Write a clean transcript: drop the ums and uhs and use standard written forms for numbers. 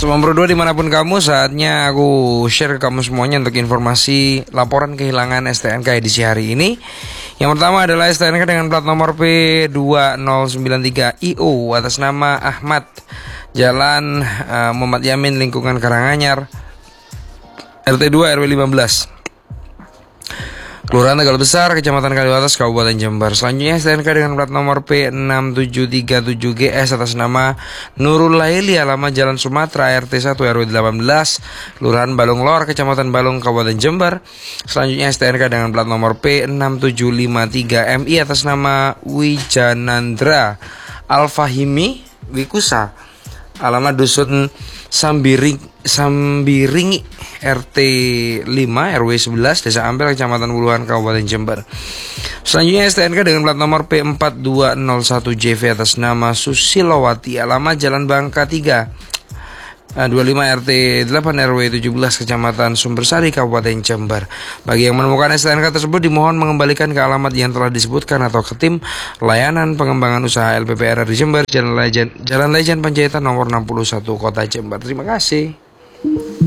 Sobat berdua dimanapun kamu, saatnya aku share ke kamu semuanya untuk informasi laporan kehilangan STNK edisi hari ini. Yang pertama adalah STNK dengan plat nomor P2093IO atas nama Ahmad, Jalan Muhammad Yamin, lingkungan Karanganyar, RT2 RW 15, Kelurahan Tegal Besar, Kecamatan Kaliwates, Kabupaten Jember. Selanjutnya STNK dengan plat nomor P6737GS atas nama Nurul Laili, alamat Jalan Sumatera, RT1 RW 18, Kelurahan Balung Lor, Kecamatan Balung, Kabupaten Jember. Selanjutnya STNK dengan plat nomor P6753MI atas nama Wijanandra Alfahimi Wikusa, alamat Dusun Sambiringi, RT 5 RW 11, Desa Ampel, Kecamatan Wuluhan, Kabupaten Jember. Selanjutnya STNK dengan plat nomor P4201JV atas nama Susilowati, alamat Jalan Bangka 3 25 RT 8 RW 17, Kecamatan Sumbersari, Kabupaten Jember. Bagi yang menemukan STNK tersebut dimohon mengembalikan ke alamat yang telah disebutkan atau ke tim layanan pengembangan usaha LPPR di Jember, Jalan Lejen Panjaitan nomor 61, Kota Jember. Terima kasih.